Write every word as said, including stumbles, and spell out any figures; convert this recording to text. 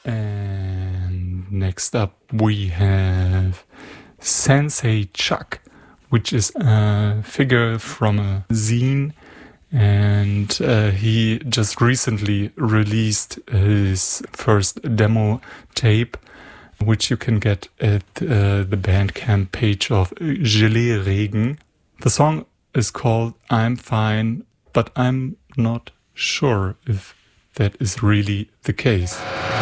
And next up we have Sensei Chuck, which is a figure from a zine, and uh, he just recently released his first demo tape, which you can get at uh, the Bandcamp page of Gelee Regen. The song is called I'm Fine, but I'm not sure if that is really the case.